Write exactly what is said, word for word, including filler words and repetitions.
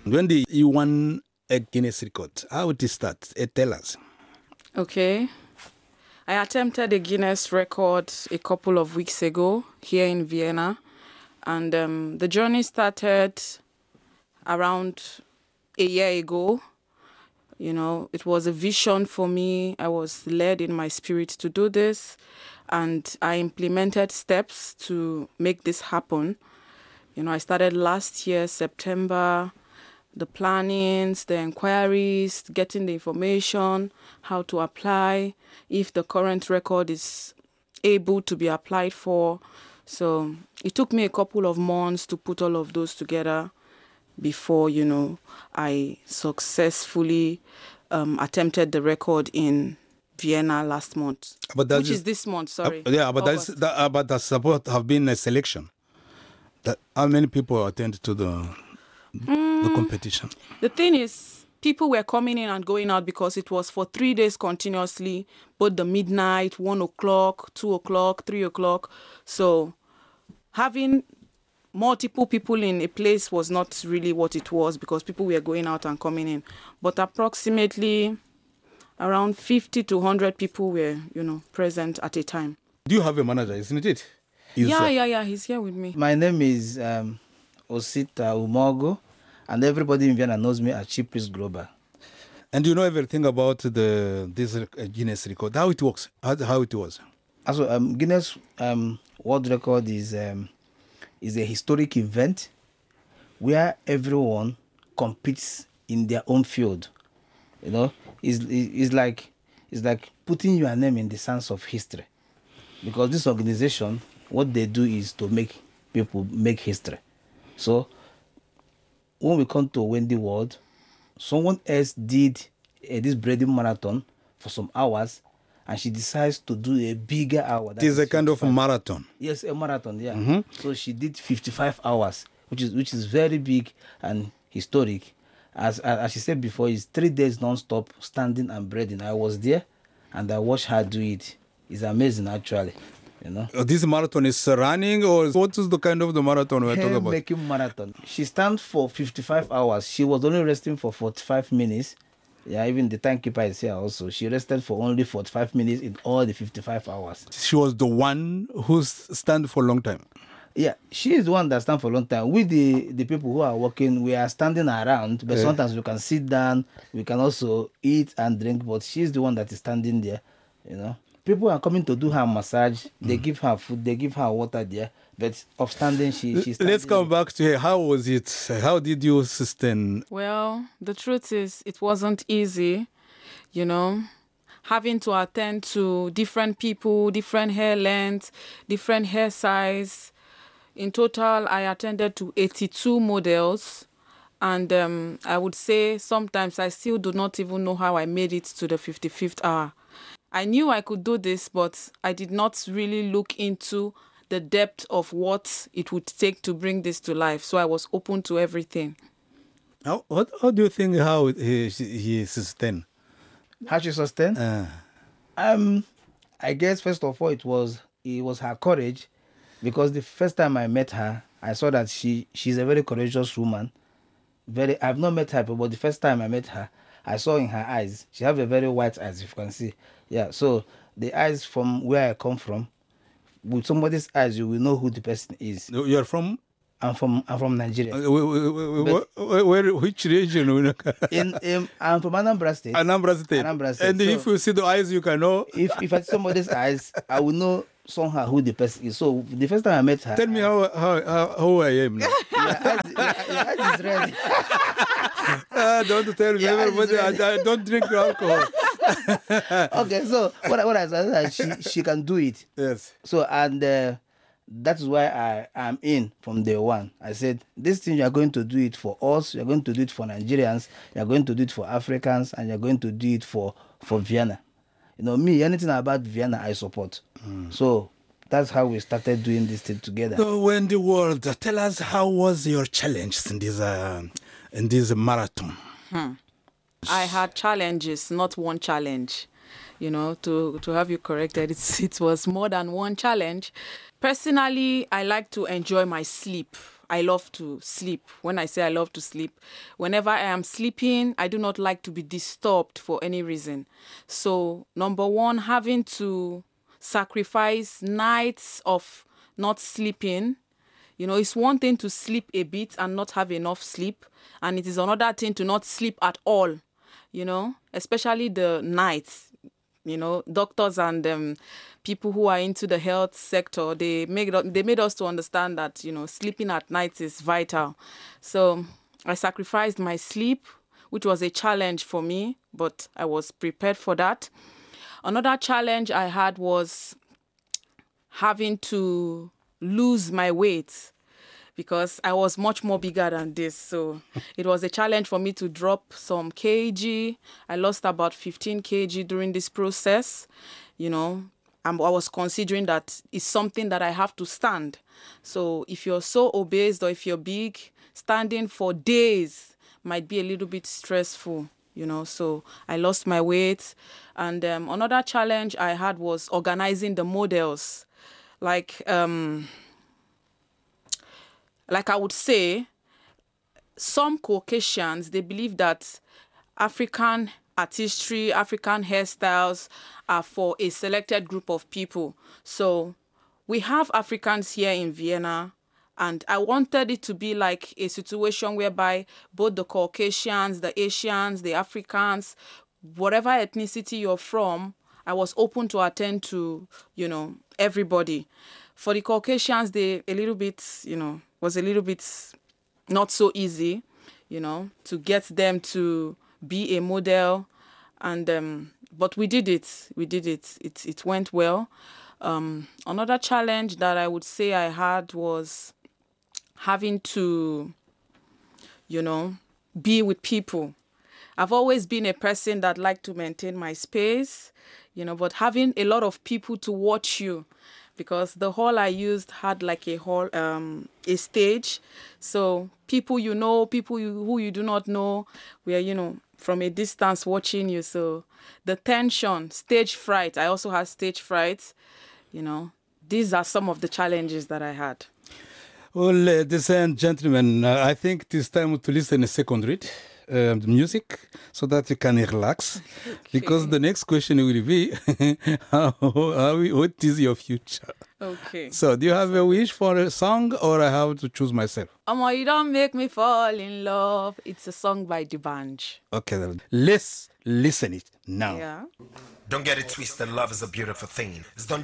When did you won a Guinness record? How did it start? Uh, tell us. Okay. I attempted a Guinness record a couple of weeks ago here in Vienna. And um, the journey started around a year ago. You know, it was a vision for me. I was led in my spirit to do this. And I implemented steps to make this happen. You know, I started last year, September, the plannings, the inquiries, getting the information, how to apply, if the current record is able to be applied for. So it took me a couple of months to put all of those together before, you know, I successfully um, attempted the record in Vienna last month, but that which is, is this month, sorry. Uh, yeah, but that's, that, uh, but that's supposed to have been a selection. That, how many people attend to the, mm, the competition? The thing is, people were coming in and going out because it was for three days continuously, both the midnight, one o'clock, two o'clock, three o'clock. So having multiple people in a place was not really what it was because people were going out and coming in. But approximately around fifty to one hundred people were, you know, present at a time. Do you have a manager, isn't it? Is yeah, uh, yeah, yeah. He's here with me. My name is um, Osita Umogo, and everybody in Vienna knows me as Chief Priest Global. And you know everything about the this uh, Guinness record, how it works, how, how it was? Also, um, Guinness um, World Record is um, is a historic event where everyone competes in their own field. You know, it's, it's like it's like putting your name in the sands of history, because this organization, what they do is to make people make history. So when we come to Wendy World, someone else did uh, this breading marathon for some hours, and she decides to do a bigger hour. It is a kind of a marathon. Yes, a marathon, yeah. Mm-hmm. So she did fifty-five hours, which is which is very big and historic. As as she said before, it's three days non-stop standing and breathing. I was there, and I watched her do it. It's amazing, actually. You know. Uh, this marathon is running, or what is the kind of the marathon we're talking about? Making marathon. She stands for fifty-five hours. She was only resting for forty-five minutes. Yeah, even the timekeeper is here also. She rested for only forty-five minutes in all the fifty-five hours. She was the one who stand for a long time. Yeah, she is the one that stand for a long time. We, the, the people who are working, we are standing around, but yeah. Sometimes we can sit down, we can also eat and drink, but she's the one that is standing there, you know. People are coming to do her massage, they mm. give her food, they give her water there, but upstanding, she, she's Let's come back to her. How was it? How did you sustain? Well, the truth is, it wasn't easy, you know. Having to attend to different people, different hair length, different hair size. In total, I attended to eighty-two models, and um, I would say sometimes I still do not even know how I made it to the fifty-fifth hour. I knew I could do this, but I did not really look into the depth of what it would take to bring this to life, so I was open to everything. How, what, how do you think how he, he sustained? How she sustained? Uh. Um, I guess, first of all, it was, it was her courage. Because the first time I met her, I saw that she she's a very courageous woman. Very, I've not met her, but the first time I met her, I saw in her eyes, she have a very white eyes, if you can see. Yeah, so the eyes from where I come from, with somebody's eyes, you will know who the person is. You're from? I'm from I'm from Nigeria. Uh, where, where, where, which region? in, in I'm from Anambra State. Anambra State. Anambra State. And so if you see the eyes, you can know. If if I see somebody's eyes, I will know somehow who the person is. So the first time I met her, tell me how how how, how I am now. Your eyes, your, your eyes is red. uh, don't tell me, everybody. I, I don't drink alcohol. Okay, so what what I said, she she can do it. Yes. So and. Uh, That is why I am in from day one. I said, this thing, you are going to do it for us, you are going to do it for Nigerians, you are going to do it for Africans, and you are going to do it for, for Vienna. You know, me, anything about Vienna, I support. Mm. So that's how we started doing this thing together. So Wendy World, tell us, how was your challenge in this, uh, in this marathon? Hmm. I had challenges, not one challenge. You know, to, to have you corrected, it's, it was more than one challenge. Personally, I like to enjoy my sleep. I love to sleep. When I say I love to sleep, whenever I am sleeping, I do not like to be disturbed for any reason. So, number one, having to sacrifice nights of not sleeping. You know, it's one thing to sleep a bit and not have enough sleep, and it is another thing to not sleep at all, you know, especially the nights. You know, doctors and um, people who are into the health sector, they make they made us to understand that, you know, sleeping at night is vital. So I sacrificed my sleep, which was a challenge for me, but I was prepared for that. Another challenge I had was having to lose my weight, because I was much more bigger than this. So it was a challenge for me to drop some kg. I lost about fifteen kilograms during this process. You know, I was considering that it's something that I have to stand. So if you're so obese or if you're big, standing for days might be a little bit stressful, you know. So I lost my weight. And um, another challenge I had was organizing the models. Like, um, like I would say, some Caucasians, they believe that African artistry, African hairstyles are for a selected group of people. So we have Africans here in Vienna, and I wanted it to be like a situation whereby both the Caucasians, the Asians, the Africans, whatever ethnicity you're from, I was open to attend to, you know, everybody. For the Caucasians, they a little bit, you know, was a little bit not so easy, you know, to get them to be a model. And um, but we did it. We did it. It it went well. Um, another challenge that I would say I had was having to, you know, be with people. I've always been a person that liked to maintain my space, you know, but having a lot of people to watch you, because the hall I used had like a hall, um, a stage. So people you know, people you, who you do not know, were, you know, from a distance watching you. So the tension, stage fright, I also had stage fright, you know. These are some of the challenges that I had. Well, ladies and gentlemen, uh, I think it is time to listen a second read. Uh, the music, so that you can relax, okay. Because the next question will be how, how, what is your future? Okay. So do you have a wish for a song, or I have to choose myself? Oh, you don't make me fall in love. It's a song by D'banj. Okay, then let's listen it now. Yeah. Don't get it twisted, love is a beautiful thing. It's done